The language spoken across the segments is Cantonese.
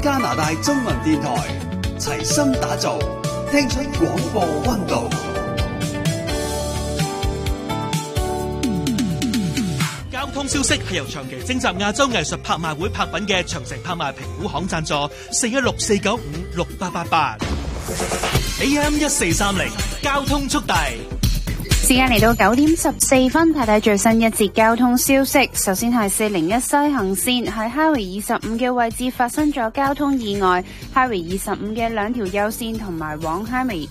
加拿大中文電台，齊心打造，聽出廣播溫度。 交通消息係由長期徵集亞洲藝術拍賣會拍品嘅長城拍賣評估行贊助，416-495-6888 AM1430 交通速遞。 時間嚟到9點14分，睇睇最新一節交通消息。首先係401西行線喺 Highway 25嘅位置發生咗交通意外 ，Highway 25嘅兩條右線同埋往 Highway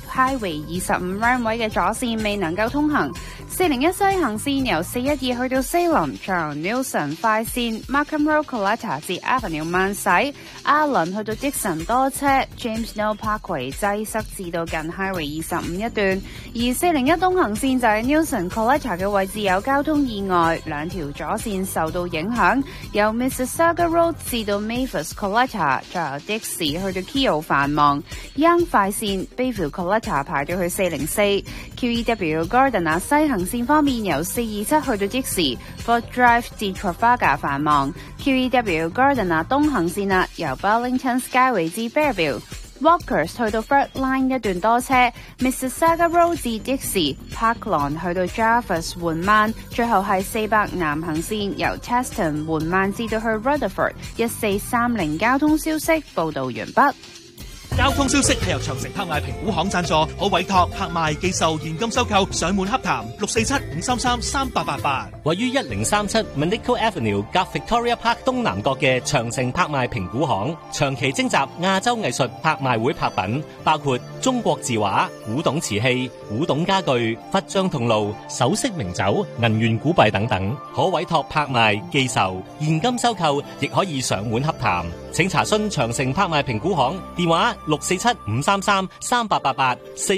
25 runway 嘅左線未能夠通行。401西行線由412去到Salem，再由 Newson 快線 Markham Road Coletta 至 Avenue 慢駛，阿倫去到 Dixon 多車 ，James Snow Parkway 擠塞至到近 Highway 25一段，而401東行線就喺 Newson Coletta 嘅位置有交通意外，兩條左線受到影響，由 Mississauga Road 至到 Mavis Coletta， 再由 Dixie 去到 Keele 繁忙，Young 快線 Bayview Coletta 排到去404 ，QEW Gardiner 西行線方面由427去到 Dixie，Ford Drive 至 Trafalgar 繁忙 ，QEW Gardiner 東行線啦，由 Burlington Skyway 至 Fairview。Walkers 去到 Third Line 一段多車 ，Mississauga Road 至 Dixie，Parkland 去到 Jarvis 緩慢，最後係400南行線由 Cheston 緩慢至到去 Rutherford。1430交通消息報導完畢。 交通消息係由長城拍賣評估行贊助，可委託拍賣、寄售、現金收購，上門洽談647-533-3888。 位於1037 Monaco Avenue 隔 Victoria Park 東南角嘅長城拍賣評估行，長期徵集亞洲藝術拍賣會拍品，包括中國字畫、古董瓷器、古董家具、佛像銅爐、首飾名酒、銀元古幣等等，可委託拍賣、寄售、現金收購，亦可以上門洽談。請查詢長城拍賣評估行電話647-533-3888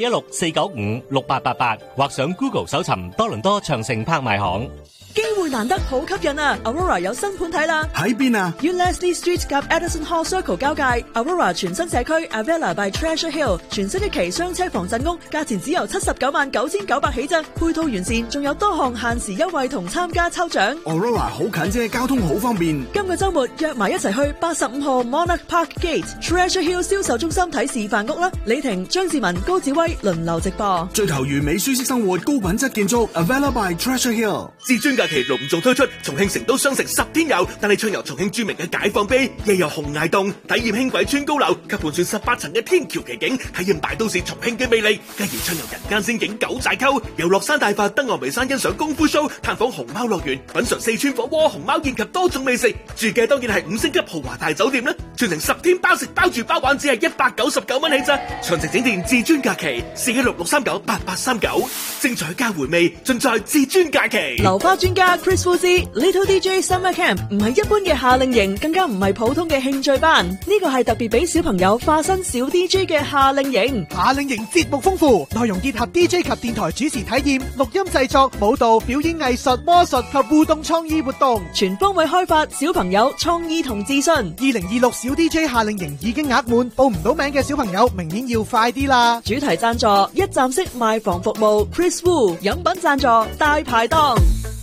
416-495-6888，或上 Google 搜尋多倫多長城拍賣行。 機會難得好吸引啊 ！Aurora 有新盤睇啦， 喺邊啊？ 於 Leslie Street 及 Edison Hall Circle 交界 ，Aurora 全新社區 Avella by Treasure Hill 全新一期雙車防震屋，價錢只由799900起啫，配套完善，仲有多項限時優惠同參加抽獎。 Aurora 好近啫，交通好方便。 今個週末約埋一齊去85號 Monarch Park Gate Treasure Hill 銷售中心睇示範屋啦！李婷、張志文、高子威輪流直播， 追求完美舒適生活，高品質建築 Avella by Treasure Hill。 至尊假期隆重推出重慶成都雙城10天遊，帶你暢遊重慶著名嘅解放碑，夜遊洪崖洞，體驗輕軌穿高樓及盤旋18層嘅天橋奇景，體驗大都市重慶嘅魅力。繼而暢遊人間仙境九寨溝，遊樂山大佛、登岸眉山欣賞功夫 show，探訪熊貓樂園，品嘗四川火鍋、熊貓宴及多種美食。住嘅當然係5星級豪華大酒店啦，全程10天包食包住包玩，只係199蚊起咋。詳情請電至尊假期416-639-8839，精彩加回味，盡在至尊假期。 流花專家 Chris Little DJ Summer Camp 唔係一般嘅夏令營，更加唔係普通嘅興趣班，呢個係特別俾小朋友化身小 DJ 嘅夏令營。 夏令營節目豐富，內容結合 DJ 及電台主持體驗、錄音製作、舞蹈、表演藝術、魔術及互動創意活動， 全方位開發小朋友創意同自信。 2026小 DJ 夏令營已經額滿，報唔到名嘅小朋友明年要快啲啦！ 主題贊助一站式賣房服務 Chris Wu， 飲品贊助大排檔。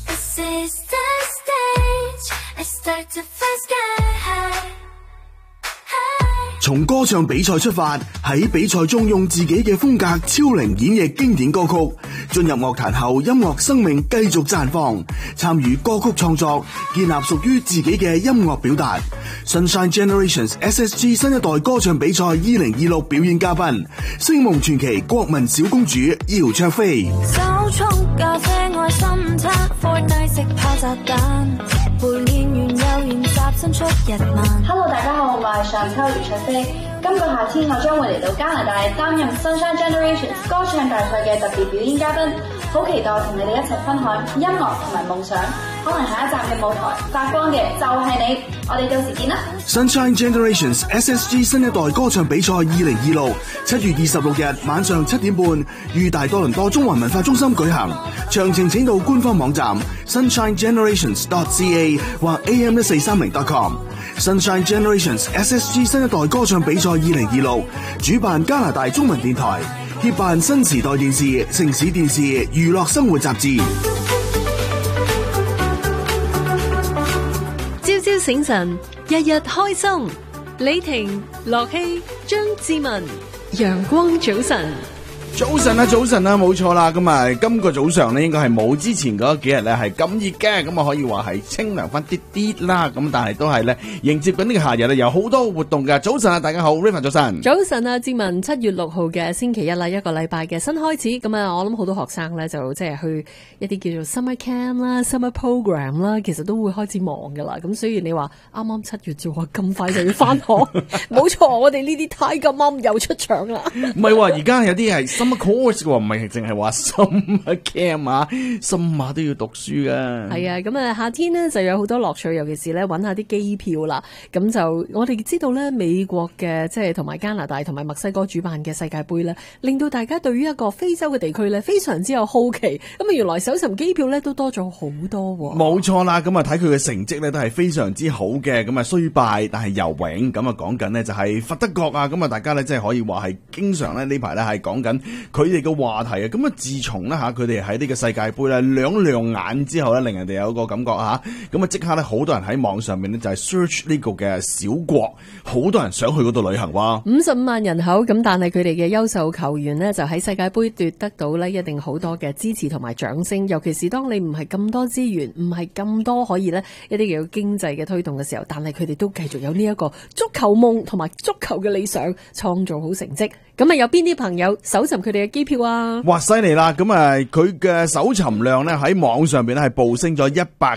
從歌唱比賽出發，喺比賽中用自己嘅風格超齡演繹經典歌曲，進入樂壇後音樂生命繼續綻放，參與歌曲創作，建立屬於自己嘅音樂表達。Sunshine Generations SSG 新一代歌唱比賽2026表演嘉賓，星夢傳奇國民小公主姚焯菲。 手沖咖啡愛心測 Fortnite 食炮炸彈，陪練完又練習新出日漫。 Hello， 大家好，我係上秋姚焯菲。今個夏天我將會嚟到加拿大擔任 Sunshine Generations 歌唱大賽嘅特別表演嘉賓，好期待同你哋一齊分享音樂同埋夢想。可能下一站嘅舞台發光嘅就係你，我哋到時見啦。 Sunshine Generations SSG 新一代歌唱比賽2026 7月26日晚上7點半，於大多倫多中環文化中心舉行。詳情請到官方網站 sunshinegenerations.ca 或 am1430.com。Sunshine Generations SSG 新一代歌唱比賽2026主辦加拿大中文電台，協辦新時代電視、城市電視、娛樂生活雜誌。 朝朝醒神，日日開心。 李婷、樂希、張志文，陽光早晨。 早晨啊，早晨啊，冇錯啦。咁啊，今個早上咧，應該係冇之前嗰幾日咧係咁熱嘅，咁啊可以話係清涼翻啲啲啦。咁但係都係咧迎接緊呢個夏日咧，有好多活動嘅。早晨啊，大家好 ，Raymond 早晨。 早晨啊，志文，7月6號嘅星期一啦，一個禮拜嘅新開始。咁啊，我諗好多學生咧就即係去一啲叫做 summer camp 啦、summer program 啦，其實都會開始忙噶啦。咁所以你話啱啱7月啫喎，咁快就要翻學，冇錯，我哋呢啲太咁啱又出場啦。 唔係喎，而家有啲係 summer course 嘅喎，唔係淨係話 summer camp 啊，summer都要讀書噶。係啊，咁啊夏天呢就有好多樂趣，尤其是咧揾下啲機票啦。咁就我哋知道咧，美國嘅即係同埋加拿大同埋墨西哥主辦嘅世界盃咧，令到大家對於一個非洲嘅地區咧非常之有好奇。咁啊原來搜尋機票咧都多咗好多喎。 冇錯啦，咁啊睇佢嘅成績咧都係非常之好嘅。咁啊雖敗但係游泳。咁啊講緊呢就係佛得角啊。咁啊大家咧即係可以話係經常咧呢排咧係講緊佢哋嘅話題啊。咁啊自從咧吓佢哋喺呢個世界盃咧亮眼之後咧，令人哋有一個感覺吓。咁啊即刻咧好多人喺網上面咧就係 search 呢個嘅小國，好多人想去嗰度旅行喎。 55萬人口，咁但係佢哋嘅優秀球員呢，就喺世界盃奪得到呢一定好多嘅支持同埋掌聲。尤其是當你唔係咁多資源，唔係咁多可以呢一啲叫經濟嘅推動嘅時候，但係佢哋都繼續有呢一個足球夢同埋足球嘅理想，創造好成績。咁啊有邊啲朋友搜尋佢哋嘅機票啊？ 哇，犀利啦！咁啊，佢嘅搜尋量咧喺網上邊咧係暴升咗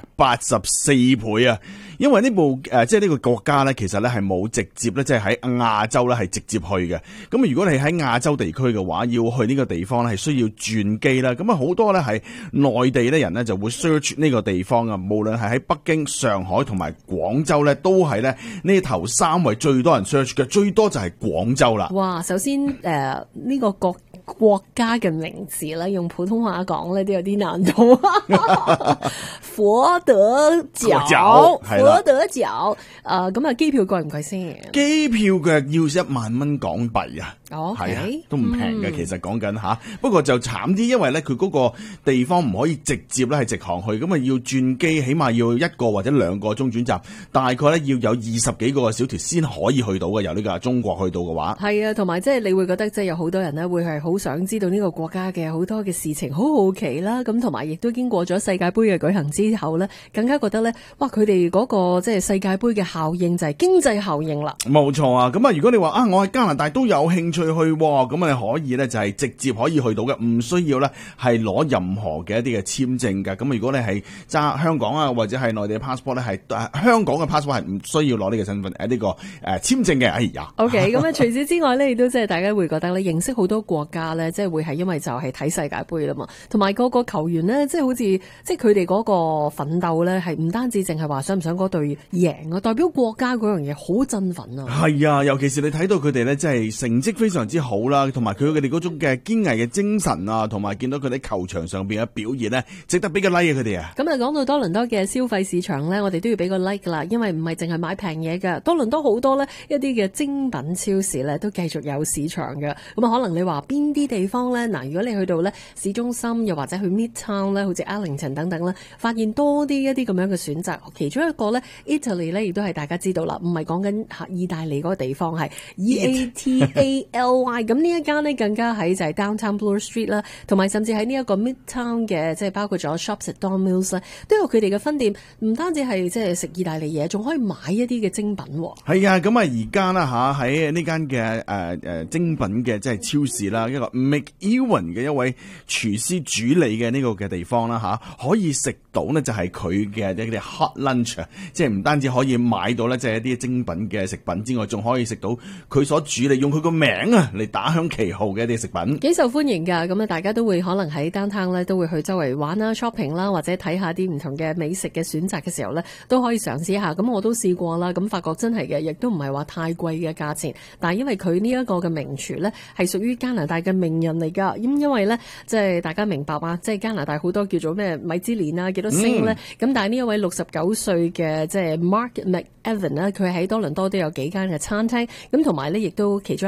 184倍啊！因為呢部即係呢個國家咧，其實咧係冇直接咧，即係喺亞洲咧係直接去嘅。咁如果你喺亞洲地區嘅話，要去呢個地方咧係需要轉機啦。咁啊好多咧係內地咧人咧就會 search 呢個地方啊，無論係喺北京、上海同埋廣州咧，都係咧呢頭3位最多人 search 嘅，最多就係廣州啦。 哇！首先呢個國家嘅名字咧，用普通話講咧都有啲難度。佛得角，佛得角。咁啊，機票貴唔貴先？ 機票嘅要1萬蚊港幣啊！ 哦， 係啊，都唔平嘅。其實講緊吓，不過就慘啲，因為咧佢嗰個地方唔可以直接咧係直航去，咁啊要轉機，起碼要1個或者2個鐘轉站，大概咧要有20幾個小條先可以去到嘅。由呢個中國去到嘅話， 係啊，同埋即係你會覺得即係有好多人咧會係好想知道呢個國家嘅好多嘅事情，好好奇啦。咁同埋亦都經過咗世界盃嘅舉行之後咧，更加覺得咧，哇！佢哋嗰個即係世界盃嘅效應就係經濟效應啦。冇錯啊！咁啊，如果你話啊，我喺加拿大都有興趣去，咁啊可以咧就係直接可以去到嘅，唔需要咧係攞任何嘅一啲嘅簽證嘅。咁如果你係揸香港啊或者係內地嘅 passport 咧，係香港嘅 passport 係唔需要攞呢個身份呢個簽證嘅。哎呀 ，OK， 咁啊除此之外咧，亦都即係大家會覺得咧，認識好多國家咧，即係會係因為就係睇世界盃啦嘛，同埋個球員咧，即係好似即係佢哋嗰個奮鬥咧，係唔單止淨係話想唔想嗰隊贏啊，代表國家嗰樣嘢好振奮啊！ 係啊，尤其是你睇到佢哋咧，即係成績非常之好啦，同埋佢哋嗰種嘅堅毅嘅精神啊，同埋見到佢哋球場上邊嘅表現咧，值得俾個 like 佢哋啊！ 咁啊，講到多倫多嘅消費市場咧，我哋都要俾個 like 啦，因為唔係淨係買平嘢噶，多倫多好多咧一啲嘅精品超市咧都繼續有市場嘅。咁啊，可能你話邊啲地方咧？嗱，如果你去到咧市中心，又或者去 Midtown 咧，好似 Arlington 等等咧，發現多啲一啲咁樣嘅選擇。其中一個咧 Italy 咧，亦都係大家知道啦，唔係講緊意大利嗰個地方，係 EATALY。咁呢一間呢，更加喺就係 Downtown Bloor Street 啦，同埋甚至喺呢一個 Midtown 嘅，即係包括咗 Shops at Don Mills 咧，都有佢哋嘅分店。唔單止係即係食意大利嘢，仲可以買一啲嘅精品。 係啊，咁啊而家啦嚇喺呢間嘅精品嘅即係超市啦，一個 McEwan 嘅一位廚師主理嘅呢個嘅地方啦嚇，可以食到呢就係佢嘅一啲 hot lunch， 即係唔單止可以買到呢，即係一啲精品嘅食品之外，仲可以食到佢所主理用佢個名啊嚟打響旗號嘅一啲食品， 幾受歡迎㗎。咁啊，大家都會可能喺 downtown 咧，都會去周圍玩啦、shopping 啦，或者睇下啲唔同嘅美食嘅選擇嘅時候咧，都可以嘗試下。咁我都試過啦，咁發覺真係嘅，亦都唔係話太貴嘅價錢。但係因為佢呢一個嘅名廚咧，係屬於加拿大嘅名人嚟㗎。咁因為咧，即係大家明白啊，即係加拿大好多叫做咩米芝蓮啊，幾多星咧。咁但係呢一位69歲嘅即係 Mark McEwan 咧，佢喺多倫多都有幾間嘅餐廳。咁同埋咧，亦都其中一間餐廳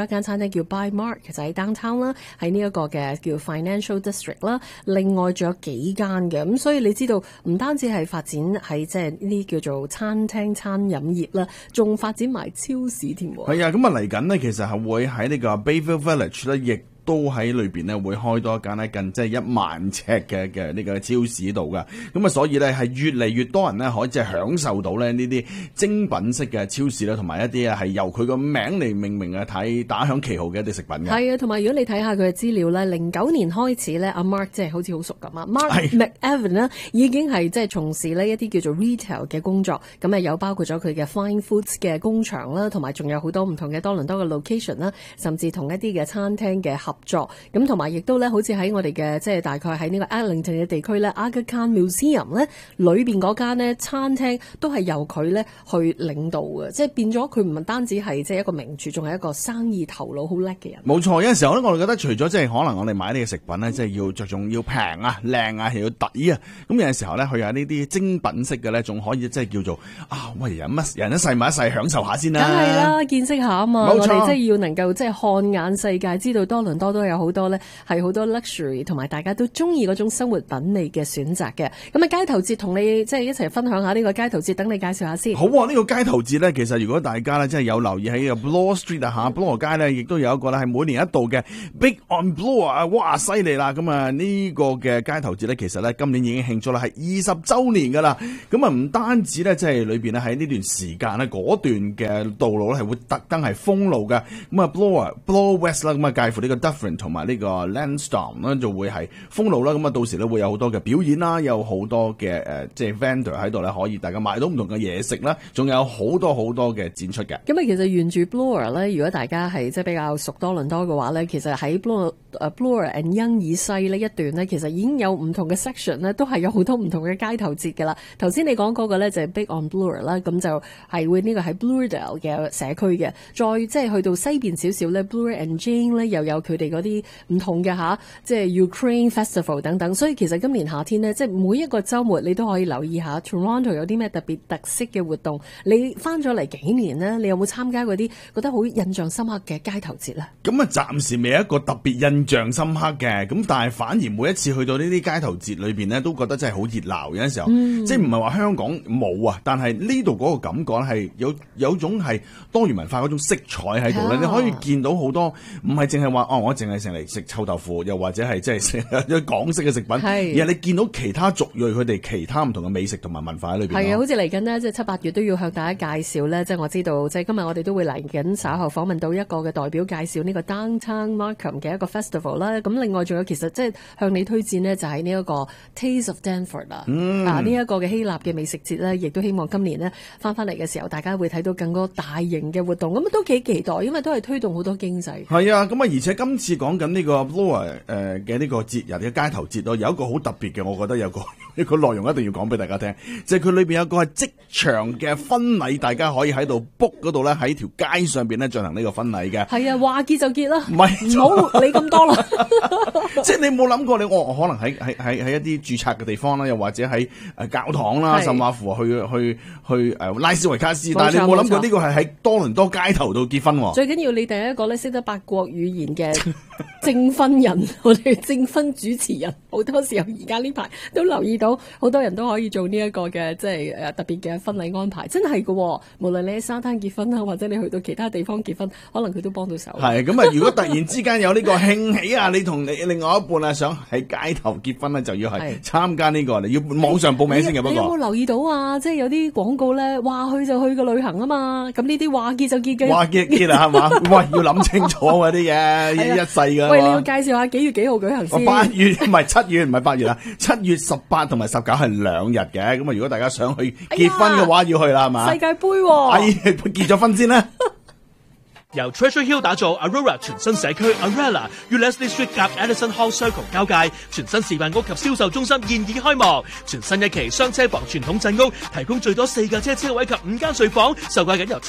咧叫 By Mark， 其實喺 downtown 啦，喺呢一個嘅叫 Financial District 啦，另外仲有幾間嘅，咁所以你知道唔單止係發展喺即係呢啲叫做餐廳餐飲業啦，仲發展埋超市添。 係啊，咁啊嚟緊呢，其實係會喺呢個 Bayview Village 咧，亦都喺裏邊咧會開多一間咧近即係1萬尺嘅呢個超市度噶，咁啊所以咧係越嚟越多人咧可以即係享受到咧呢啲精品式嘅超市啦，同埋一啲係由佢個名嚟命名嘅睇打響旗號嘅一啲食品嘅。係啊，同埋如果你睇下佢嘅資料咧，09年開始咧，阿 Mark 即係好似好熟咁啊 ，Mark McEvan 咧已經係即係從事呢一啲叫做 retail 嘅工作，咁啊有包括咗佢嘅 Fine Foods 嘅工場啦，同埋仲有好多唔同嘅多倫多嘅 location 啦，甚至同一啲嘅餐廳嘅合作，咁同埋亦都咧，好似喺我哋嘅即係大概喺呢個 Eglinton 嘅地區咧 Aga Khan Museum 咧裏邊嗰間咧餐廳都係由佢咧去領導嘅，即係變咗佢唔單止係即係一個名廚，仲係一個生意頭腦好叻嘅人。 冇錯，有陣時候咧，我哋覺得除咗即係可能我哋買呢個食品咧，即係要着重要平啊、靚啊，又要抵啊，咁有陣時候咧，佢有呢啲精品式嘅咧，仲可以即係叫做啊，喂人一世物一世享受下先啦。 梗係啦，見識下啊嘛， 冇錯， 我哋即係要能夠即係看眼世界，知道多倫多都有好多咧係好多 luxury 同埋大家都中意嗰種生活品味嘅選擇嘅。咁啊街頭節同你即係一齊分享下呢個街頭節，等你介紹下先。 好啊，呢個街頭節咧，其實如果大家咧真係有留意喺個 Bloor Street 啊嚇，Bloor 街咧亦都有一個咧係每年一度嘅 Big on Bloor 啊，哇犀利啦！咁啊呢個嘅街頭節咧，其實咧今年已經慶祝啦係20週年噶啦。咁啊唔單止咧，即係裏邊咧喺呢段時間咧嗰段嘅道路咧係會特登係封路嘅。咁啊 Bloor West 啦，咁啊介乎呢個 Dufferin 同埋呢個 Lansdowne 咧就會係封路啦。咁啊到時咧會有好多嘅表演啦，有好多嘅即係 vendor 喺度咧，可以大家買到唔同嘅嘢食啦，仲有好多嘅展出嘅。 咁啊其實沿住 Bloor 咧，如果大家係即係比較熟多倫多嘅話咧，其實喺 Bloor and Yonge 以西呢一段咧，其實已經有唔同嘅 section 咧，都係有好多唔同嘅街頭節㗎啦。頭先你講嗰個咧就係 Big on Bloor 啦，咁就係會呢個喺 Bloordale 嘅社區嘅，再即係去到西邊少少咧 Bloor and Jane 咧又有佢哋嗰啲唔同嘅即係 Ukraine Festival 等等。所以其實今年夏天咧，即係每一個週末你都可以留意下 Toronto 有啲咩特別特色嘅活動。你翻咗嚟幾年咧，你有冇參加嗰啲覺得好印象深刻嘅街頭節咧？ 咁啊，暫時未有一個特別印象深刻嘅，咁但係反而每一次去到呢啲街頭節裏邊咧，都覺得真係好熱鬧。有陣時候，即係唔係話香港冇啊，但係呢度嗰個感覺係有種係多元文化嗰種色彩喺度咧。你可以見到好多唔係淨係話我淨係成嚟食臭豆腐，又或者係即係食港式嘅食品，而係你見到其他族裔佢哋其他唔同嘅美食同埋文化喺裏邊。 係啊，好似嚟緊呢，即係7、8月都要向大家介紹咧。即係我知道，即係今日我哋都會嚟緊稍後訪問到一個嘅代表介紹呢個 Downtown Markham 嘅一個 festival 啦。咁另外仲有其實即係向你推薦呢，就係呢一個 Taste of Danforth 啦。呢一個嘅希臘嘅美食節咧，亦都希望今年呢翻嚟嘅時候，大家會睇到更多大型嘅活動。咁都幾期待，因為都係推動好多經濟。 係啊，咁啊，而且今次講緊呢個 Bloor 嘅呢個節日嘅街頭節咯，有一個好特別嘅，我覺得有一個內容一定要講俾大家聽，就係佢裏邊有個係即場嘅婚禮，大家可以喺度 book 嗰度咧，喺條街上邊咧進行呢個婚禮嘅。 係啊，話結就結啦， 唔好理咁多啦。 即係你冇諗過我可能喺一啲註冊嘅地方啦，又或者喺教堂啦，甚至乎去拉斯維加斯，但係你冇諗過呢個係喺多倫多街頭度結婚。 最緊要你第一個咧識得8國語言嘅證婚人，我哋證婚主持人，好多時候而家呢排都留意到，好多人都可以做呢一個嘅即係特別嘅婚禮安排，真係㗎喎。無論你喺沙灘結婚啦，或者你去到其他地方結婚，可能佢都幫到手。 係咁啊！如果突然之間有呢個興起啊，你同你另外一半啊想喺街頭結婚咧，就要係參加呢個，你要網上報名先嘅。不過你有冇留意到啊？即係有啲廣告咧，話去就去個旅行啊嘛。咁呢啲話結就結嘅， 話結啊，係嘛？喂，要諗清楚嗰啲嘢，一世㗎。 喂，你要介紹下幾月幾號舉行先 ？8月唔係7月，唔係8月啦，7月18同埋19係2日嘅。咁啊，如果大家想去結婚嘅話，要去啦，係嘛？ 世界盃喎， 結咗婚先啦。 由 Treasure Hill 打造 Aurora 全新社區 Arella 與 Leslie Street 夾 Edison Hall Circle 交界，全新示範屋及銷售中心現已開幕。全新一期雙車房傳統鎮屋，提供最多4架車位及5間睡房，售價僅由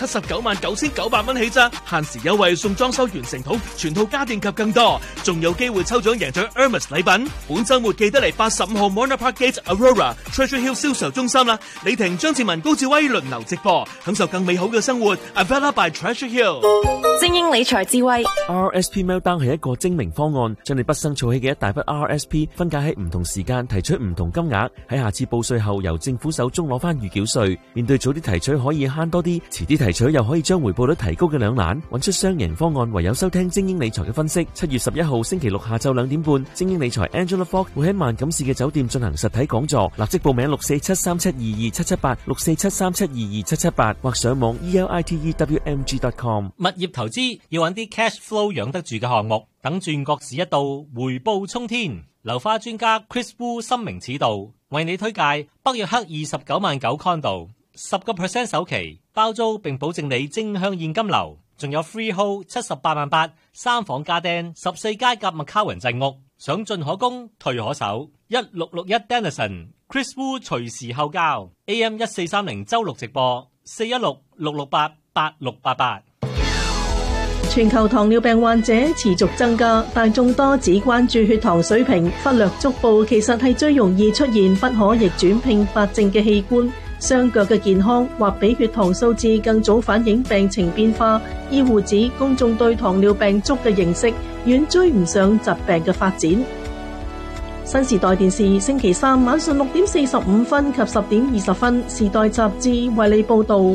799900蚊起咋，限時優惠送裝修完成套全套家電及更多，仲有機會抽獎贏取 Hermes 禮品。本週末記得嚟85號 Mona Park Gate Aurora Treasure Hill 銷售中心啦！李婷、張志文、高志威輪流直播，享受更美好嘅生活。Arella by Treasure Hill。 精英理財智慧。 RSP Meltdown 係一個精明方案，將你畢生儲起嘅一大筆 RSP 分解喺唔同時間提取唔同金額，喺下次報稅後由政府手中攞翻預繳稅。面對早啲提取可以慳多啲，遲啲提取又可以將回報率提高嘅兩難，揾出雙贏方案唯有收聽精英理財嘅分析。7月11號星期六下晝2點半，精英理財 Angela Fogg 會喺萬錦市嘅酒店進行實體講座，立即報名64737227778 64737227778或上網 elitewmg.com。 物業投資要揾啲 cash flow 養得住嘅項目，等轉角市一到，回報沖天。樓花專家 Chris Wu 深明此道，為你推介北約克29萬9 condo， 10% 首期包租並保證你正向現金流，仲有 freehold 78萬8 3房家電14階夾麥卡雲鎮屋，想進可攻退可守。1661 Denison Chris Wu 隨時候交 AM 1430周六直播416-668-8688。 全球糖尿病患者持續增加，但眾多只關注血糖水平，忽略足部其實係最容易出現不可逆轉併發症嘅器官。雙腳嘅健康或比血糖數字更早反映病情變化。醫護指公眾對糖尿病足嘅認識遠追唔上疾病嘅發展。新時代電視星期三晚上6點45分及10點20分，時代雜誌為你報道。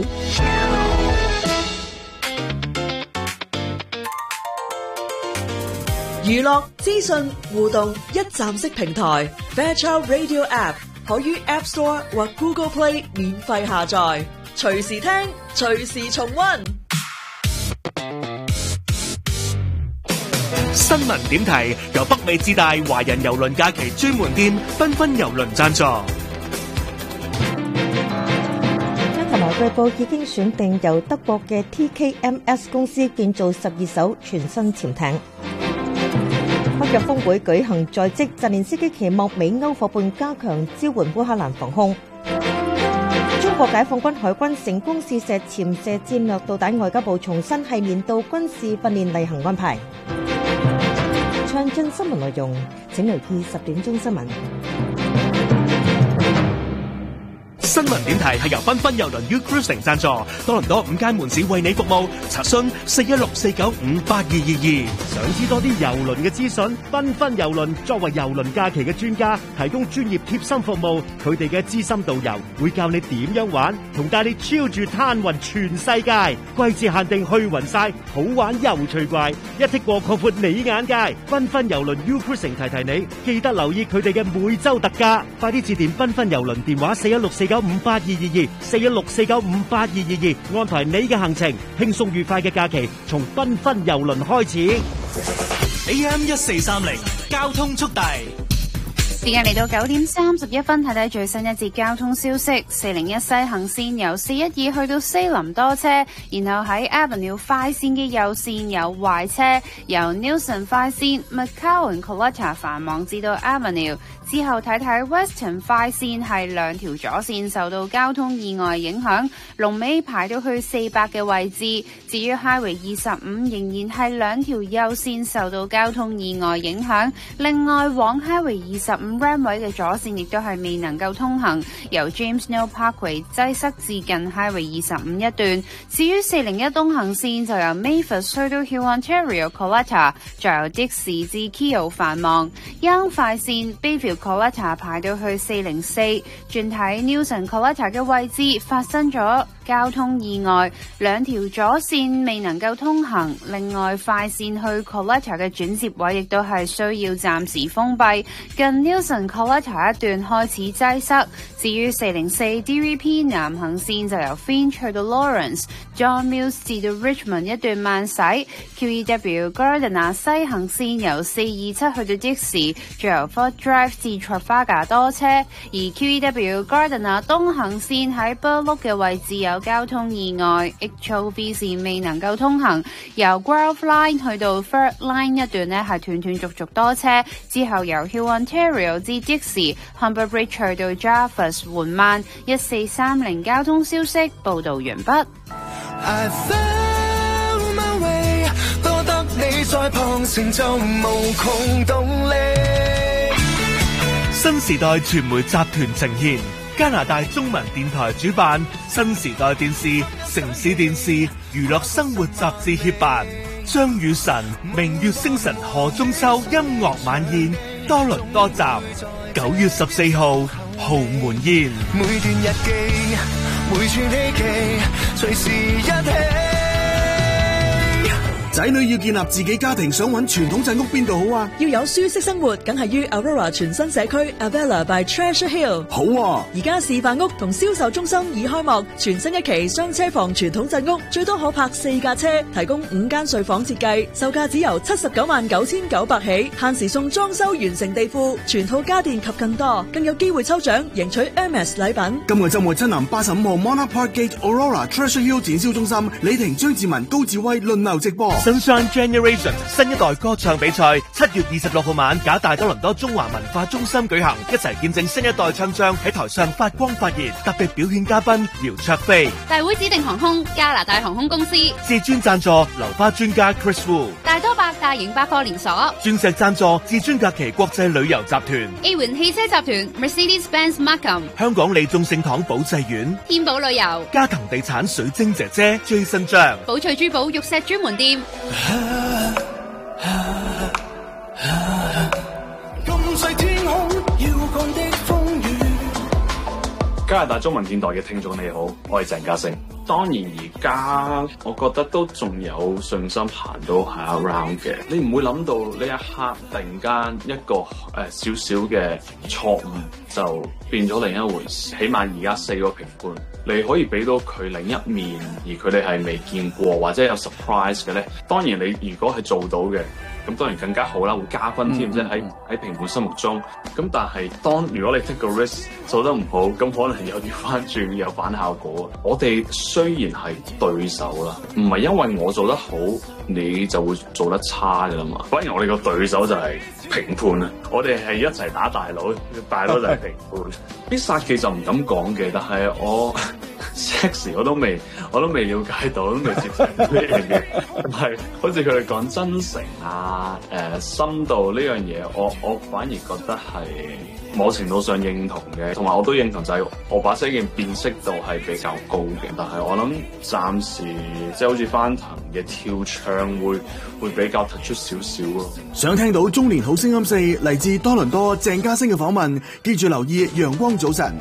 娛樂資訊互動一站式平台 Fairchild Radio App 可於 App Store 或 Google Play 免費下載，隨時聽，隨時重溫。 新聞點題由北美至大華人郵輪假期專門店繽紛郵輪贊助。 同埋據報已經選定由德國嘅 TKMS 公司建造12艘全新潛艇。北約峰會舉行在即，澤連斯基期望美歐夥伴加強支援烏克蘭防空。中國解放軍海軍成功試射潛射戰略導彈，外交部重申係年度軍事訓練例行安排。詳盡新聞內容，請留意10點鐘新聞。 新聞點題係由繽紛郵輪 U Cruising 贊助，多倫多5間門市為你服務，查詢416-495-8222。 想知多啲郵輪嘅資訊，繽紛郵輪作為郵輪假期嘅專家，提供專業貼心服務。佢哋嘅資深導遊會教你點樣玩，同帶你超住攤勻全世界。季節限定去勻晒，好玩又趣怪，一剔過擴闊你眼界。繽紛郵輪 U Cruising 提提你，記得留意佢哋嘅每週特價。快啲致電繽紛郵輪電話416-495-8222 416-495-8222，安排你嘅行程，輕鬆愉快嘅假期從繽紛郵輪開始。 AM 1430交通速遞。 時間嚟到9點31分，睇睇最新一節交通消息。401西行線由412去到西林多車，然後喺 Avenue 快線嘅右線有壞車，由 Nilson 快線 McCowan Coletta 繁忙至到 Avenue。之後睇睇 Western 快線係兩條左線受到交通意外影響，龍尾排到去400嘅位置。至於 Highway 25仍然係兩條右線受到交通意外影響，另外往 Highway 25 Ramway 嘅左線亦都係未能夠通行，由 James Neal Parkway 擠塞至近 Highway 25一段。至於401東行線就由 Mavis 去到 Huon Ontario Coletta， 再由 Dixie 至 Keele 繁忙。Young 快線 Bayview Coletta 排到去404，轉睇 Newson Coletta 嘅位置發生咗交通意外，兩條左線未能夠通行，另外快線去 Coletta 嘅轉接位亦都係需要暫時封閉，近 Newson Coletta 一段開始擠塞。至於404 DVP 南行線就由 Finch 去到 Lawrence、John Mills 至到 Richmond 一段慢駛， QEW Gardiner 西行線由427去到 Dixie， 最由 Fort Drive 至 Trafalgar 多車，而 QEW Gardiner 東行線喺 Burloak 嘅位置有交通意外 ，HOV 線未能夠通行，由 Grove Line 去到 Third Line 一段呢係斷斷續續多車，之後由 Huon Ontario 至 Dixie、Humber Bridge 去到 Jarvis 緩慢。1430交通消息報道完畢。 多得你在旁成就無窮動力。 新時代傳媒集團呈現，加拿大中文電台主辦，新時代電視城市電視娛樂生活雜誌協辦，張雨晨明月星辰賀中秋音樂晚宴多倫多站9月14號豪門宴。 每段日記，每串希冀，隨時一起。 仔女要建立自己家庭，想揾傳統鎮屋邊度好啊？ 要有舒適生活，梗係於 Aurora 全新社區 Avella by Treasure Hill。 好啊！ 而家示範屋同銷售中心已開幕，全新一期雙車房傳統鎮屋，最多可泊4架車，提供5間睡房設計，售價只由799900起，限時送裝修完成地庫、全套家電及更多，更有機會抽獎贏取 MS 禮品。 今個週末親臨85號 Monarch Park Gate Aurora Treasure Hill 展銷中心，李婷、張志文、高志威輪流直播。 Sunshine Generations 新一代歌唱比賽7月26號晚，假大多倫多中華文化中心舉行，一齊見證新一代唱將喺台上發光發熱。特別表演嘉賓姚焯菲， 大會指定航空加拿大航空公司， 至尊贊助流花專家 Chris Wu， 大多百大型百貨連鎖， 鑽石贊助至尊假期國際旅遊集團， A 環汽車集團 Mercedes-Benz Markham， 香港利眾聖堂保濟院， 天寶旅遊， 嘉騰地產水晶姐姐 Jason 張， 寶翠珠寶玉石專門店。 咁細天空，遙降的風雨。 加拿大中文電台嘅聽眾你好，我係鄭嘉誠。當然而家我覺得都仲有信心行到下 round 嘅，你唔會諗到呢一刻突然間一個少少嘅錯誤就變咗另一回事。起碼而家4個評判，你可以俾到佢另一面，而佢哋係未見過或者有 surprise 嘅咧。當然你如果係做到嘅，咁當然更加好啦，會加分添，即係喺評判心目中。咁但係如果你 take 個 risk 做得唔好，咁可能有調翻轉有反效果。我哋雖然係對手啦，唔係因為我做得好，你就會做得差㗎啦嘛。反而我哋個對手就係評判啊！我哋係一齊打大佬，大佬就係評判。必殺技就唔敢講嘅，但係我 sex 我都未了解到，都未接受呢樣嘢。係好似佢哋講真誠啊、深度呢樣嘢，我反而覺得係某程度上認同嘅，同埋我都認同就係我把聲嘅辨識度係比較高嘅。但係我諗暫時即係好似翻騰嘅跳唱會比較突出少少咯。 想聽到中年好聲音4嚟自多倫多鄭嘉誠嘅訪問，記住留意陽光早晨。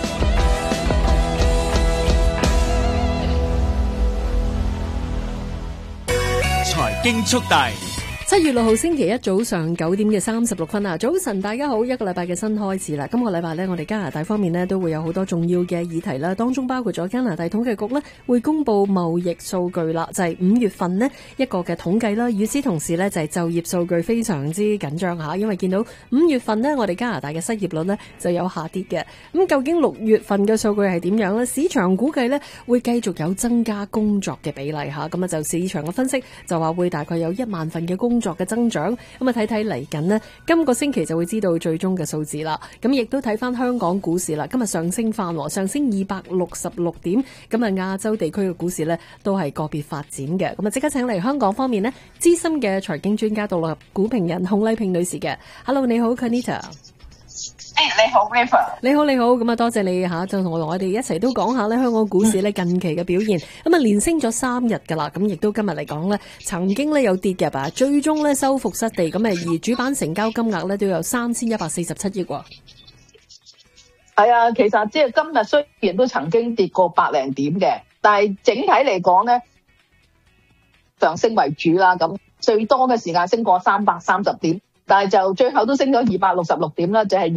財經速遞。 7月6號星期一早上9點嘅36分啊！早晨大家好，一個禮拜嘅新開始啦。今個禮拜呢，我哋加拿大方面呢都會有好多重要嘅議題啦，當中包括咗加拿大統計局呢會公布貿易數據啦，就係5月份呢一個嘅統計啦。與此同時呢，就係就業數據非常之緊張吓，因為見到5月份呢，我哋加拿大嘅失業率呢就有下跌嘅。咁究竟6月份嘅數據係點樣呢？市場估計呢會繼續有增加工作嘅比例吓，咁啊就市場嘅分析就話會大概有1萬份嘅工作嘅增長，咁啊睇睇嚟緊呢，今個星期就會知道最終嘅數字啦。咁亦都睇翻香港股市啦，今日上升翻，上升266點。咁啊亞洲地區嘅股市呢都係個別發展嘅。咁啊即刻請嚟香港方面呢資深嘅財經專家獨立股評人洪麗萍女士嘅。Hello， 你好 Kanita。 你好 River。 你好，咁啊多謝你吓，就同我哋一齊都講下咧香港股市咧近期嘅表現。咁啊連升咗3日噶啦，咁亦都今日嚟講咧，曾經咧有跌嘅吧，最終咧收復失地，咁啊而主板成交金額咧都有3147億喎。 係啊，其實即係今日雖然都曾經跌過百零點嘅，但係整體嚟講咧，上升為主啦。咁最多嘅時間升過330點。但係就最後都升咗266點啦，就係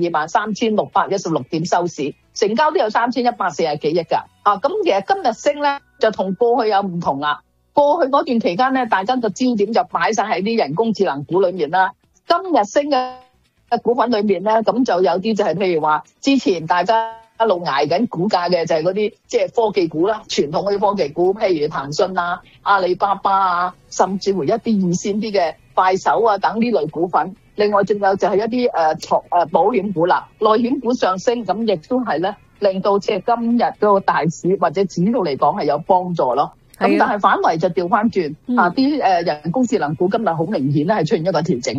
23,616點收市，成交都有3140幾億㗎。咁其實今日升咧就同過去有唔同啦。過去嗰段期間咧，大家個焦點就擺晒喺啲人工智能股裏面啦。今日升嘅股份裏面咧，咁就有啲就係譬如話之前大家一路捱緊股價嘅就係嗰啲即係科技股啦，傳統嗰啲科技股，譬如騰訊啊、阿里巴巴啊，甚至乎一啲二線啲嘅快手啊等呢類股份。另外仲有就係一啲保險股啦，內險股上升，咁亦都係咧令到即係今日嗰個大市或者指數嚟講係有幫助咯。咁但係反為就調翻轉啲人工智能股今日好明顯咧係出現一個調整嘅。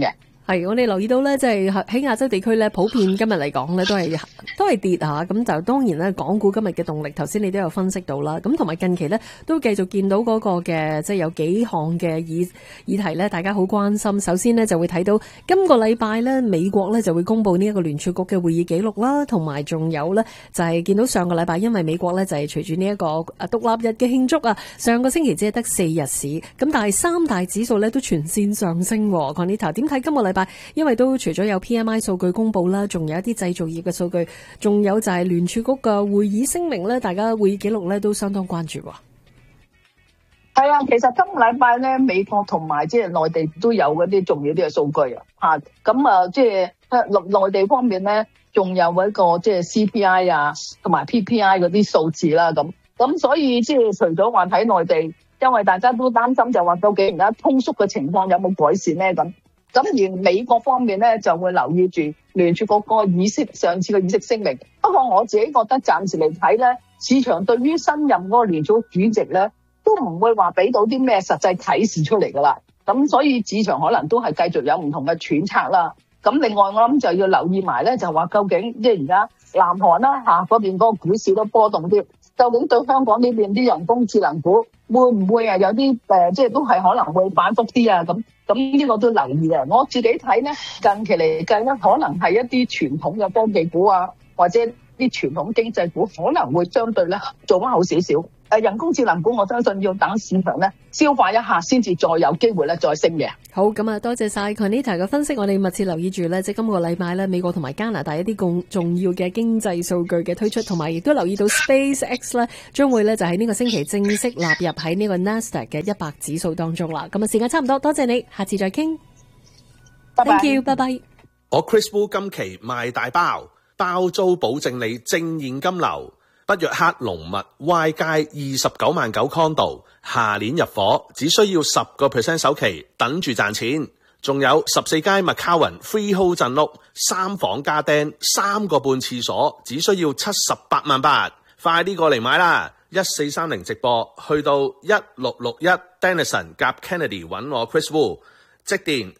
係我哋留意到咧，即係喺亞洲地區咧，普遍今日嚟講咧都係跌下，咁就當然咧，港股今日嘅動力，頭先你都有分析到啦。咁同埋近期咧都繼續見到嗰個嘅即係有幾項嘅議題咧，大家好關心。首先呢，就會睇到今個禮拜咧，美國咧就會公布呢一個聯儲局嘅會議記錄啦，同埋仲有咧就係見到上個禮拜，因為美國咧就係隨住呢一個獨立日嘅慶祝啊，上個星期只係得4日市，咁但係三大指數咧都全線上升。Conita 點睇今個禮拜？因為都除咗有 PMI 數據公布啦，仲有一啲製造業嘅數據，仲有就係聯儲局嘅會議聲明咧，大家會議記錄咧都相當關注。 係啊，其實今個禮拜咧，美國同埋即係內地都有嗰啲重要啲嘅數據啊，咁啊，即係內地方面咧，仲有一個即係 CPI 啊，同埋 PPI 嗰啲數字啦，咁所以即係除咗話睇內地，因為大家都擔心就話究竟而家通縮嘅情況有冇改善咧咁而美國方面咧就會留意住聯儲局個議息上次嘅議息聲明。不過我自己覺得暫時嚟睇咧，市場對於新任嗰個聯儲局主席咧都唔會話俾到啲咩實際啟示出嚟噶啦。咁所以市場可能都係繼續有唔同嘅揣測啦。咁另外我諗就要留意埋咧，就話究竟即係而家南韓啦嗰邊嗰個股市都波動啲，究竟對香港呢邊啲人工智能股會唔會有啲即係都係可能會反覆啲啊？咁呢個都留意嘅。我自己睇咧，近期嚟計咧，可能係一啲傳統嘅科技股啊，或者啲傳統經濟股可能會相對咧做翻好少少。人工智能股我相信要等市場咧消化一下，先至再有機會咧再升嘅。 好，咁啊，多謝晒 Conita 嘅分析，我哋密切留意住咧，即係今個禮拜咧，美國同埋加拿大一啲更重要嘅經濟數據嘅推出，同埋亦都留意到 SpaceX 咧，將會咧就喺呢個星期正式納入喺呢個 Nasdaq 嘅100指數當中啦。咁啊，時間差唔多，多謝你，下次再傾。Thank you， 拜拜。 我 Chris Wu 今期賣大包，包租保證你正現金流。北約克龍密 Y 街29萬9 condo， 下年入伙，只需要10% 首期，等住賺錢。仲有14街 McCowan Freehold 鎮屋，3房加釘，3個半廁所，只需要78萬8，快啲過嚟買啦！1430直播，去到1661 Denison 夾 Kennedy 揾我 Chris Wu。即電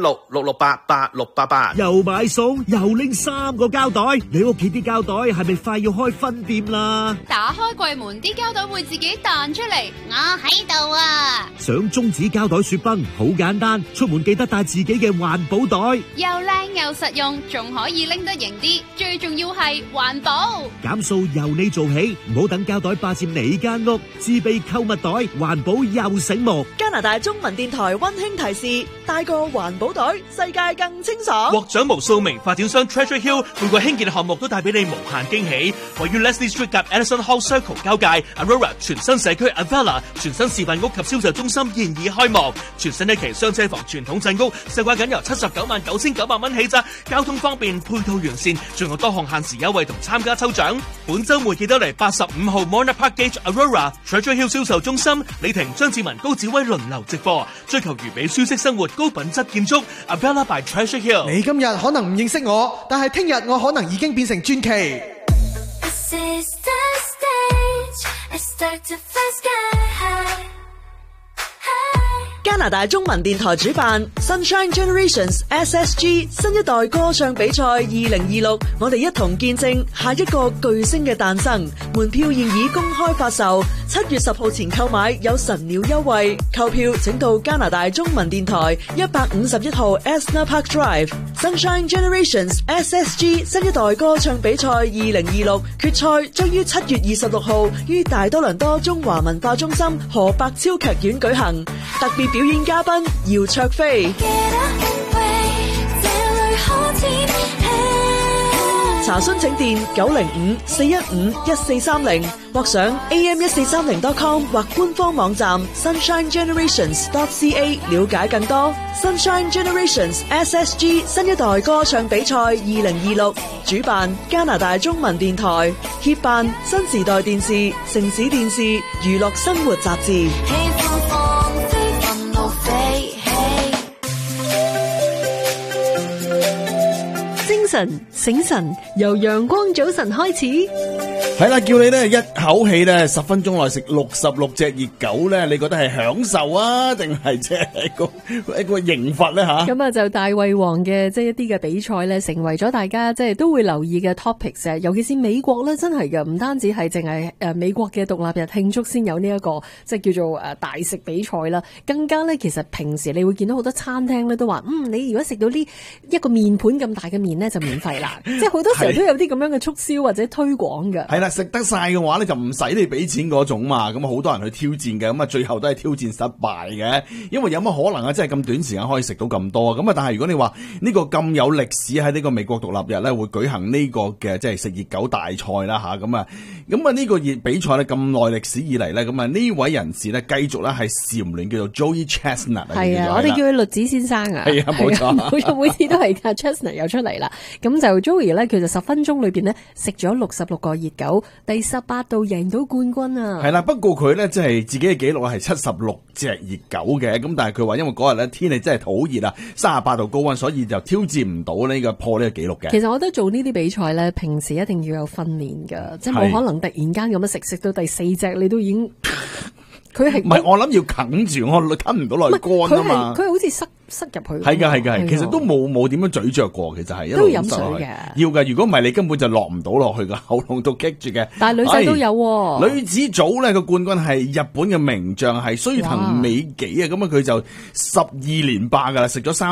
416-668-8688， 又買餸又拎3個膠袋，你屋企啲膠袋係咪快要開分店啦？ 打開櫃門，啲膠袋會自己彈出嚟，我喺度啊！ 想中指膠袋雪崩好簡單，出門記得帶自己嘅環保袋， 又靚又實用，仲可以拎得型啲，最重要係環保。 減數由你做起，唔好等膠袋霸佔你間屋，自備購物袋，環保又醒目。 加拿大中文電台溫馨提示：帶個環保袋，世界更清爽。 獲獎無數名發展商 Treasure Hill 每個興建項目都帶俾你無限驚喜。位於 Leslie Street 及 Edison Hall Circle 交界 Aurora 全新社區 Avella 全新示範屋及銷售中心現已開幕，全新一期雙車房傳統鎮屋，售價僅由799900蚊起咋，交通方便，配套完善，仲有多項限時優惠同參加抽獎。本週末記得嚟85號 Mona Park Gate Aurora Treasure Hill 銷售中心，李婷、張志文、高子威輪流直播，追求完美舒適生活。高品質建築 Avella by Treasure Hill。 你今日可能唔認識我，但係聽日我可能已經變成傳奇。 This is the stage, I start to fly sky high. 加拿大中文電台主辦 Sunshine Generations SSG 新一代歌唱比賽2026，我哋一同見證下一個巨星嘅誕生。門票現已公開發售，7月10號前購買有神鳥優惠。購票請到加拿大中文電台151號 Esner Park Drive。Sunshine Generations SSG 新一代歌唱比賽2026決賽將於7月26號於大多倫多中華文化中心何伯超劇院舉行。特別表演嘉賓姚焯菲。查詢請電905-415-1430或上 am1430.com 或官方網站 sunshinegenerations.ca 了解更多。Sunshine Generations SSG 新一代歌唱比賽2026主辦加拿大中文電台，協辦新時代電視、城市電視、娛樂生活雜誌。 精神醒神，由陽光早晨開始。 係啦，叫你咧一口氣咧10分鐘內食66隻熱狗咧，你覺得係享受啊，定係即係一個刑罰咧吓？ 咁啊就大胃王嘅即係一啲嘅比賽咧，成為咗大家即係都會留意嘅 topics。尤其是美國咧，真係嘅，唔單止係淨係美國嘅獨立日慶祝先有呢一個即係叫做大食比賽啦，更加咧其實平時你會見到好多餐廳咧都話，你如果食到呢一個面盤咁大嘅麵咧就免費啦，即係好多時候都有啲咁樣嘅促銷或者推廣嘅。 係啦，食得晒嘅話咧就唔使你俾錢嗰種嘛，咁好多人去挑戰嘅，咁啊最後都係挑戰失敗嘅，因為有乜可能啊？真係咁短時間可以食到咁多咁啊？但係如果你話呢個咁有歷史喺呢個美國獨立日咧會舉行呢個嘅即係食熱狗大賽啦吓，咁啊呢個熱比賽咧咁耐歷史以嚟咧，咁啊呢位人士咧繼續咧係蟬聯叫做 Joey Chestnut 係啊，我哋叫佢栗子先生啊， 係啊冇錯， 每次都係 Chestnut 又出嚟啦。咁就 Joey 咧，佢就10分鐘裏邊咧食咗66個熱狗，第18度贏到冠軍啊！ 係啦，不過佢咧即係自己嘅紀錄係76隻熱狗嘅，咁但係佢話因為嗰日咧天氣真係好熱啊，38度高溫，所以就挑戰唔到呢個破呢個紀錄嘅。其實我覺得做呢啲比賽咧，平時一定要有訓練噶，即係冇可能突然間咁樣食到第4隻，你都已經佢係唔係？我諗要啃住，我啃唔到落去乾啊嘛。佢好似塞入去。 係㗎，其實都冇點樣咀嚼過，其實係都要飲水嘅。 要㗎，如果唔係你根本就落唔到落去個喉嚨度棘住嘅。 但係女仔都有喎。 女子組咧個冠軍係日本嘅名將係須藤美紀啊，咁啊佢就12連霸㗎啦，食咗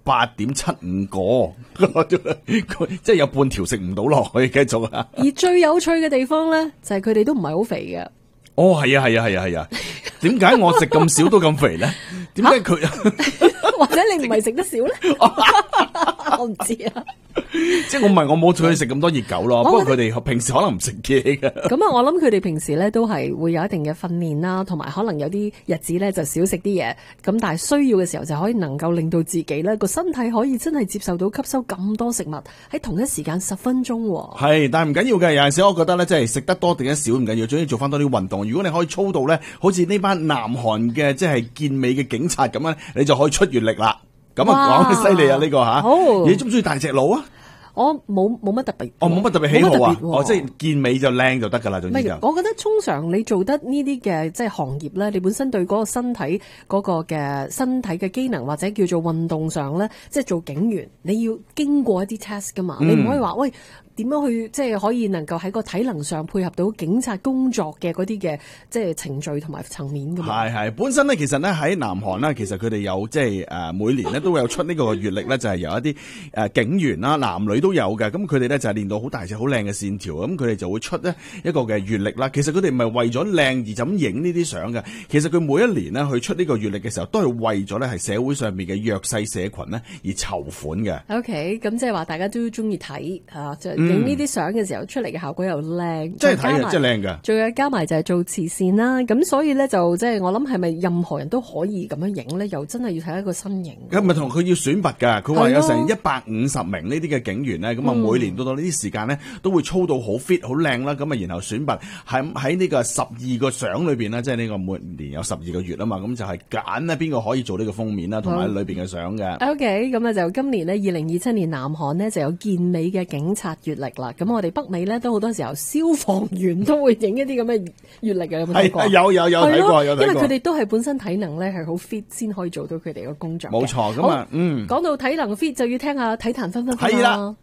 38.75個，即係有半條食唔到落去，繼續啊。 而最有趣嘅地方咧，就係佢哋都唔係好肥嘅。 哦，係啊，點解我食咁少都咁肥咧？點解佢？ 或者你唔係食得少咧？我唔知啊。 即係我冇再去食咁多熱狗咯。不過佢哋平時可能唔食嘢嘅。 咁啊，我諗佢哋平時咧都係會有一定嘅訓練啦，同埋可能有啲日子咧就少食啲嘢。咁但係需要嘅時候就可以能夠令到自己咧個身體可以真係接受到吸收咁多食物喺同一時間10分鐘。 係，但係唔緊要嘅。有陣時我覺得咧，即係食得多定得少唔緊要，總之做翻多啲運動。如果你可以操到咧，好似呢班南韓嘅即係健美嘅警察咁樣，你就可以出月曆啦。咁啊，講得犀利啊呢個吓。好，你中唔中意大隻佬啊？ 我冇乜特別， 冇乜特別喜好啊！即係健美就靚就得噶啦，總之就。 我覺得通常你做得呢啲嘅即係行業咧，你本身對嗰個身體嗰個嘅身體嘅機能或者叫做運動上咧，即係做警員，你要經過一啲 test 噶嘛，你唔可以話喂。點樣去即係可以能夠喺個體能上配合到警察工作嘅嗰啲嘅即係程序同埋層面㗎嘛？係本身咧，其實咧喺南韓咧，其實佢哋有即係每年咧都會有出呢個月曆咧，就係由一啲警員啦，男女都有嘅。咁佢哋咧就係練到好大隻、好靚嘅線條，咁佢哋就會出呢一個嘅月曆啦。其實佢哋唔係為咗靚而就咁影呢啲相嘅。其實佢每一年呢去出呢個月曆嘅時候，都係為咗咧係社會上面嘅弱勢社群呢而籌款嘅。 OK， 咁即係話大家都中意睇影呢啲相嘅時候出嚟嘅效果又靚， 真係睇嘅，真係靚㗎。 仲有加埋就係做慈善啦，咁所以咧就即係我諗係咪任何人都可以咁樣影咧？又真係要睇一個身形。咁咪同佢要選拔㗎，佢話有成150名呢啲嘅警員咧，咁啊每年到呢啲時間咧都會操到好 fit 好靚啦，咁啊然後選拔喺呢個12個相裏邊咧，即係呢個每年有12個月啊嘛，咁就係揀咧邊個可以做呢個封面啦，同埋裏邊嘅相嘅。OK， 咁啊就今年呢2027年南韓呢就有健美嘅警察月曆啦。咁我哋北美咧都好多時候消防員都會影一啲咁嘅月曆嘅，有冇睇過？有睇過，有睇過。因為佢哋都係本身體能咧係好 fit 先可以做到佢哋嘅工作。冇錯，咁啊，講到體能 fit 就要聽下體壇分分分啦。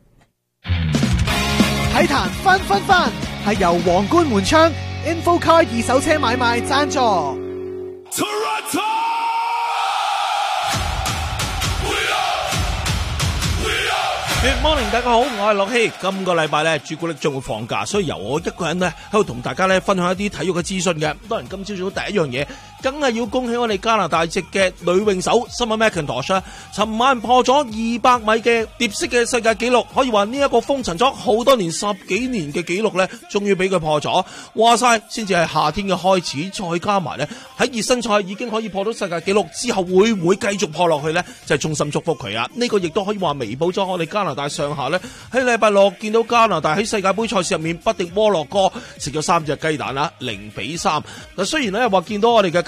體壇分分分係由皇冠門窗 InfoCar 二手車買賣贊助。 Good morning， 大家好，我係樂希。今個禮拜咧，朱古力將會放假，所以由我一個人咧喺度同大家咧分享一啲體育嘅資訊嘅。當然今朝早第一樣嘢，梗係要恭喜我哋加拿大籍嘅女泳手 Summer McIntosh，尋晚破咗200米嘅蝶式嘅世界紀錄，可以話呢一個封塵咗好多年10幾年嘅紀錄咧，終於俾佢破咗。話晒先至係夏天嘅開始，再加埋咧喺熱身賽已經可以破到世界紀錄，之後會唔會繼續破落去咧？就係衷心祝福佢啊！呢個亦都可以話彌補咗我哋加拿大上下咧喺禮拜六見到加拿大喺世界盃賽事入面不敵摩洛哥，食咗3隻雞蛋啦，0-3。嗱，雖然咧話見到我哋嘅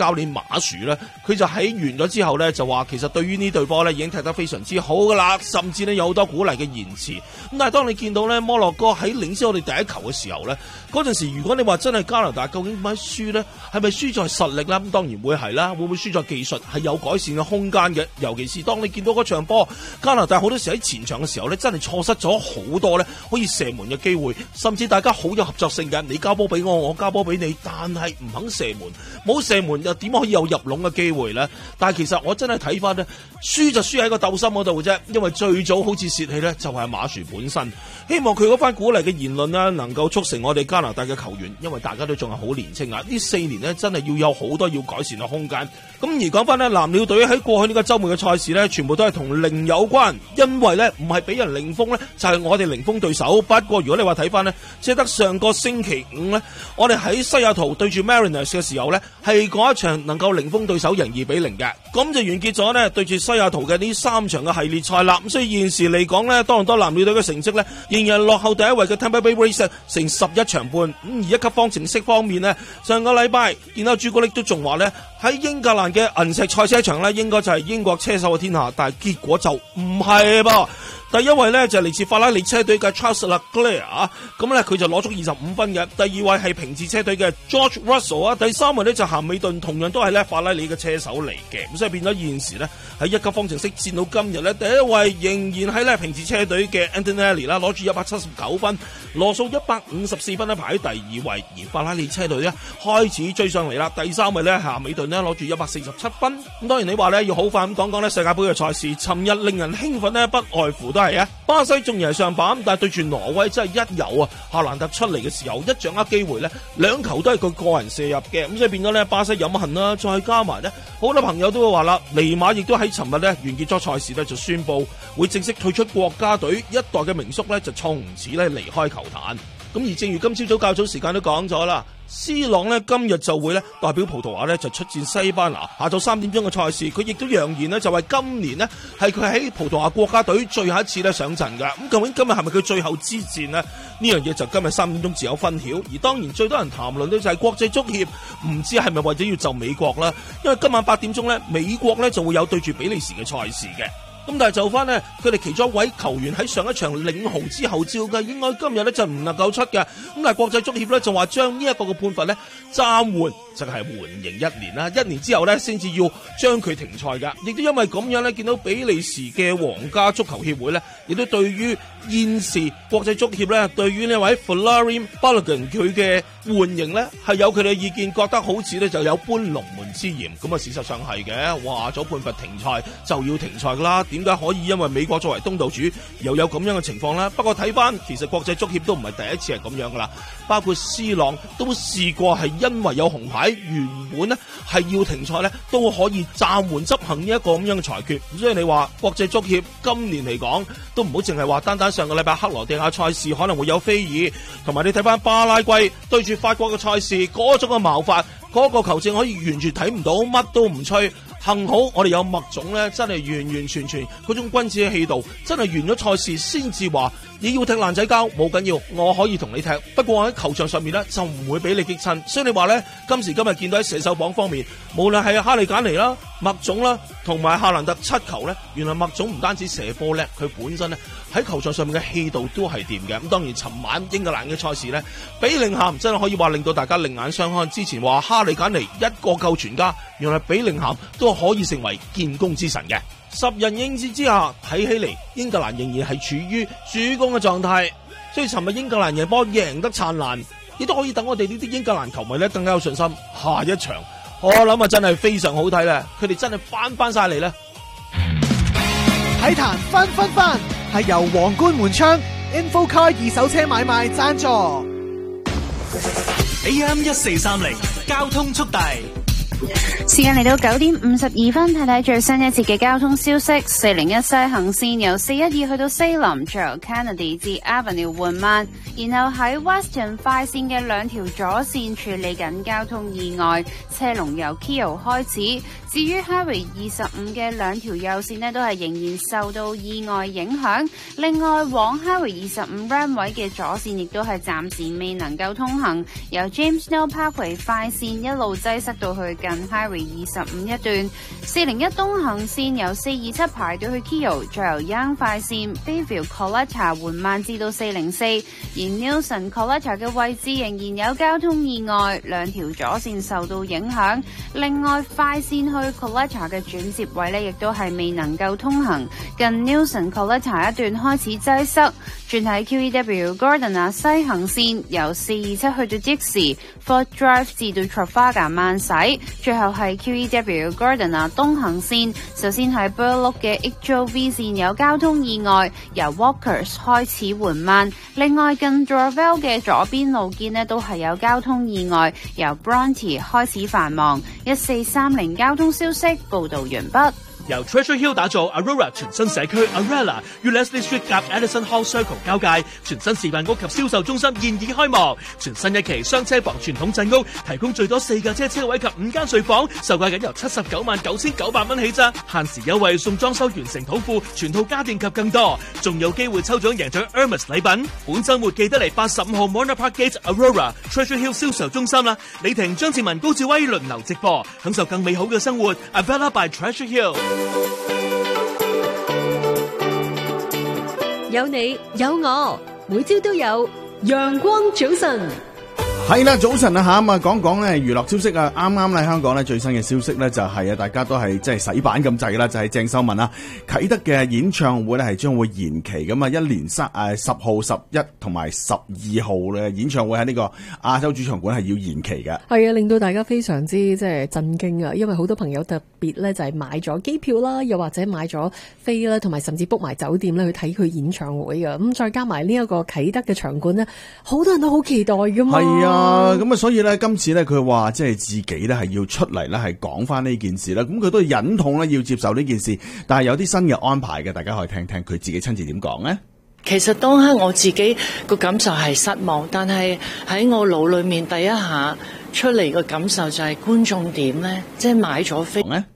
教練馬樹咧，佢就喺完咗之後咧就話，其實對於呢隊波咧已經踢得非常之好噶啦，甚至呢有好多鼓勵嘅言辭。咁但係當你見到咧摩洛哥喺領先我哋第一球嘅時候咧，嗰陣時如果你話真係加拿大究竟點解輸咧，係咪輸在實力啦？咁當然會係啦，會唔會輸在技術係有改善嘅空間嘅？尤其是當你見到嗰場波，加拿大好多時喺前場嘅時候咧，真係錯失咗好多咧可以射門嘅機會，甚至大家好有合作性嘅，你交波俾我，我交波俾你，但係唔肯射門，冇射門又點可以有入籠嘅機會呢？但係其實我真係睇翻呢，輸就輸喺個鬥心嗰度啫，因為最早好似泄氣呢，就係馬樹本身。希望佢嗰番鼓勵嘅言論呢，能夠促成我哋加拿大嘅球員，因為大家都仲係好年輕啊！呢4年呢，真係要有好多要改善嘅空間。咁而講翻呢，藍鳥隊喺過去呢個週末嘅賽事呢，全部都係同零有關，因為呢唔係俾人零封呢，就係我哋零封對手。不過如果你話睇翻呢，只係得上個星期五呢，我哋喺西雅圖對住 Mariners 嘅時候呢，係嗰一場能夠零封對手贏2-0嘅，咁就完結咗呢對住西雅圖嘅呢3場嘅系列賽啦。咁所以現時嚟講呢，多倫多藍鳥隊嘅成績呢，仍然落後第一位嘅 Tampa Bay Rays 成11場半。咁而一級方程式方面呢，上個禮拜見到朱古力都仲話呢，喺英格蘭嘅銀石賽車場呢，應該就係英國車手嘅天下，但係結果就唔係噃。第一位呢，就係嚟自法拉利車隊嘅 Charles Leclerc 啊，咁呢佢就攞咗25分嘅。第二位係平治車隊嘅 George Russell 啊，第三位呢就咸美頓，同樣都係呢法拉利嘅車手嚟嘅。咁所以變咗現時呢，喺一級方程式戰到今日呢，第一位仍然係呢平治車隊嘅 Antonelli 啦，攞住179分，羅素154分呢排喺第二位，而法拉利車隊呢開始追上嚟啦。第三位呢咸美頓呢攞住147分。咁當然你話呢要好快咁講講呢世界盃嘅賽事，尋日令人興奮呢，不外乎都係啊，巴西仲然係上板，但係對住挪威真係一有啊，夏蘭特出嚟嘅時候一掌握機會呢，2球都係佢個人射入嘅，咁所以變咗呢，巴西飲恨啦，再加埋呢，好多朋友都會話啦，尼馬亦都喺尋日呢完結咗賽事呢，就宣布會正式退出國家隊，一代嘅名宿呢，就從此呢離開球壇。咁而正如今朝早較早時間都講咗啦，C 朗呢今日就會呢代表葡萄牙呢就出戰西班牙，下晝3點鐘嘅賽事，佢亦都揚言呢就話今年呢係佢喺葡萄牙國家隊最後一次呢上陣㗎。咁究竟今日係咪佢最後之戰呢？呢樣嘢就今日3點鐘自有分曉。而當然最多人談論呢就係國際足協唔知係咪為咗要就美國啦，因為今晚8點鐘呢美國呢就會有對住比利時嘅賽事嘅。咁但係就翻呢，佢哋其中一位球員喺上一場領紅之後照計，應該今日呢就唔能夠出嘅。咁但係國際足協呢就話將呢一個嘅判罰呢暫緩，就係緩刑1年啦。1年之後呢先至要將佢停賽㗎。亦都因為咁樣呢，見到比利時嘅皇家足球協會呢，亦都對於現時國際足協呢，對於呢位 Folarin Balogun 佢嘅緩刑呢，係有佢哋嘅意見，覺得好似呢就有搬龍門之嫌。咁啊事實上係嘅，話咗判罰停賽就要停賽㗎啦。點解可以因為美國作為東道主又有咁樣嘅情況呢？不過睇翻其實國際足協都唔係第一次係咁樣噶啦，包括 C 朗都試過係因為有紅牌，原本呢係要停賽呢，都可以暫緩執行呢一個咁樣嘅裁決。所以你話國際足協今年嚟講都唔好淨係話單單上個禮拜克羅地亞賽事可能會有非議，同埋你睇翻巴拉圭對住法國嘅賽事嗰種嘅矛法，嗰個球證可以完全睇唔到，乜都唔吹。幸好我哋有麥總咧，真係完完全全嗰種君子嘅氣度，真係完咗賽事先至話你要踢爛仔交冇緊要，我可以同你踢。不過喺球場上面咧就唔會俾你激親。所以你話咧，今時今日見到喺射手榜方面，無論係哈利簡尼啦、麥總啦，同埋夏蘭特7球咧，原來麥總唔單止射波叻，佢本身咧喺球場上面嘅氣度都係掂嘅。咁當然尋晚英格蘭嘅賽事咧，比寧咸真係可以話令到大家另眼相看。之前話哈利簡尼一個救全家，原來比寧咸都可以成為建功之神嘅。10人應戰之下，睇起嚟英格蘭仍然係處於主攻嘅狀態，所以尋日英格蘭贏波贏得燦爛，亦都可以等我哋呢啲英格蘭球迷咧更加有信心。下一場我諗啊真係非常好睇咧，佢哋真係翻晒嚟咧。 體壇翻係由皇冠門窗 Infocar 二手車買賣贊助。 AM1430交通速遞。 時間嚟到9點52分，睇睇最新一節嘅交通消息。401西行線由412去到西林，最後 Kennedy 至 Avenue 緩慢，然後喺 Western 快線嘅2條左線處理緊交通意外，車龍由 Keele 開始， 至於 Highway 25嘅兩條右線呢，都係仍然受到意外影響。另外，往 Highway 25 Ram 位嘅左線亦都係暫時未能夠通行，由 James Snow Parkway 快線一路擠塞到去近 Highway 25一段。401東行線由427排到去 Keele， 再由 Yonge 快線 Bayview Coletta 緩慢至到404，而 Nelson Coletta 嘅位置仍然有交通意外，兩條左線受到影響。另外，快線去 Coletta 嘅轉接位呢，亦都係未能夠通行，近 Nelson Coletta 一段開始擠塞。轉喺 QEW Gardiner 西行線由427去到 Dixie Ford Drive 至到 Trafalgar 慢駛，最後係 QEW Gardiner 東行線，首先喺 Burloak 嘅 HOV 線有交通意外，由 Walkers 開始緩慢。另外近 Dorval 嘅左邊路肩呢，都係有交通意外，由 Bronte 開始繁忙。1430交通消息報道完畢。 由 Treasure Hill 打造 Aurora 全新社區 Arella 與 Leslie Street 夾 Edison Hall Circle 交界，全新示範屋及銷售中心現已開幕。全新一期雙車房傳統鎮屋，提供最多4架車位及5間睡房，售價僅由799900蚊起咋，限時優惠送裝修完成土庫、全套家電及更多，仲有機會抽獎贏取 Hermes 禮品。本週末記得嚟85號 Mona Park Gate Aurora Treasure Hill 銷售中心啦！李婷、張志文、高志威輪流直播，享受更美好嘅生活。Avella by Treasure Hill。 有你有我，每朝都有陽光早晨。 係啦，早晨啊吓，咁啊講講咧娛樂消息啊，啱啱咧香港咧最新嘅消息咧就係大家都係即係洗版咁滯啦，就係鄭秀文啊啟德嘅演唱會咧係將會延期咁啊，一連10號、11同埋12號嘅演唱會喺呢個亞洲主場館係要延期嘅。係啊， 令到大家非常之即係震驚啊，因為好多朋友特別咧就係買咗機票啦，又或者買咗飛啦，同埋甚至 book 埋酒店咧去睇佢演唱會嘅。咁再加埋呢一個啟德嘅場館咧，好多人都好期待噶嘛。係啊。 咁啊，所以咧，今次咧，佢話即係自己咧係要出嚟咧，係講翻呢件事啦。咁佢都忍痛咧要接受呢件事，但係有啲新嘅安排嘅，大家可以聽聽佢自己親自點講呢？ 其實當刻我自己個感受係失望，但係喺我腦裏面第一下出嚟個感受就係觀眾點呢？即係買咗飛呢？